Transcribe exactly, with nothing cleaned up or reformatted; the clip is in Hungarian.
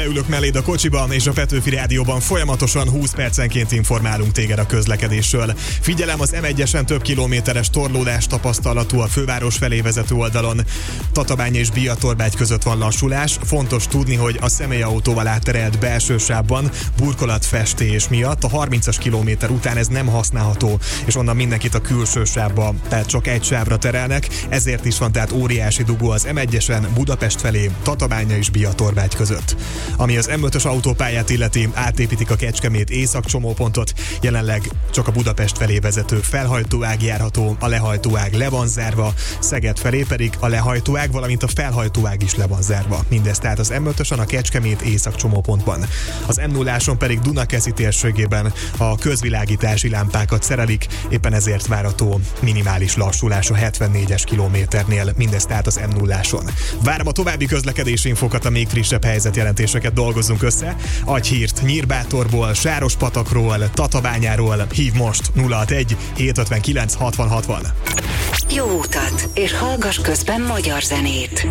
Leülök melléd a kocsiban, és a Petőfi Rádióban folyamatosan húsz percenként informálunk téged a közlekedésről. Figyelem, az em egyesen több kilométeres torlódás tapasztalatú a főváros felé vezető oldalon. Tatabány és Biatorbágy között van lassulás. Fontos tudni, hogy a személyautóval átterelt belső sávban burkolatfestés miatt a harmincas kilométer után ez nem használható, és onnan mindenkit a külső sávba, tehát csak egy sávra terelnek, ezért is van tehát óriási dugó az em egyesen Budapest felé, Tatabánya és Biatorbágy között. Ami az em ötös autópályát illeti, átépítik a Kecskemét észak csomópontot, jelenleg csak a Budapest felé vezető felhajtóág járható, a lehajtóág le van zárva, Szeged felé pedig a lehajtóág, valamint a felhajtóág is le van zárva. Mindez tehát az em ötösen a Kecskemét észak csomópontban. Az em nulláson pedig Dunakeszi térségében a közvilágítási lámpákat szerelik, éppen ezért várható minimális lassulás a hetvennégyes kilométernél, mindez tehát az em nulláson. Várom a további közlekedési infokat, a még frissebb helyzetjelentéseket dolgozzunk össze. Adj hírt Nyírbátorból, Sárospatakról, Tatabányáról, hív most nulla hatvanegy hétszázötvenkilenc hatvan hatvan. Jó utat, és hallgass közben magyar zenét.